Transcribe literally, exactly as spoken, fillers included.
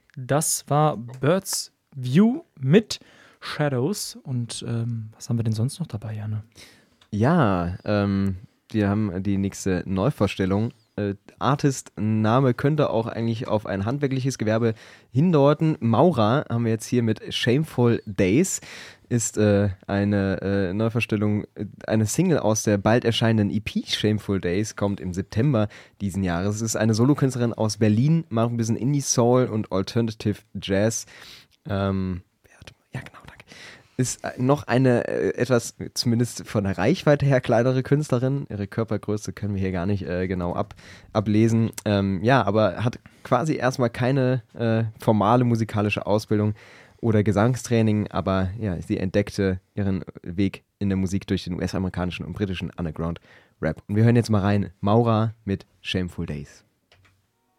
Das war Birds View mit Shadows. Und ähm, was haben wir denn sonst noch dabei, Janne? Ja, ähm, wir haben die nächste Neuvorstellung. Äh, Artist-Name könnte auch eigentlich auf ein handwerkliches Gewerbe hindeuten. Maurer haben wir jetzt hier mit Shameful Days. Ist äh, eine äh, Neuvorstellung, äh, eine Single aus der bald erscheinenden E P Shameful Days, kommt im September diesen Jahres. Es ist eine Solokünstlerin aus Berlin, macht ein bisschen Indie-Soul und Alternative Jazz. Ähm, ja, genau, danke. Ist äh, noch eine äh, etwas, zumindest von der Reichweite her, kleinere Künstlerin. Ihre Körpergröße können wir hier gar nicht äh, genau ab, ablesen. Ähm, ja, aber hat quasi erstmal keine äh, formale musikalische Ausbildung oder Gesangstraining, aber ja, sie entdeckte ihren Weg in der Musik durch den U S-amerikanischen und britischen Underground-Rap. Und wir hören jetzt mal rein, Maura mit Shameful Days.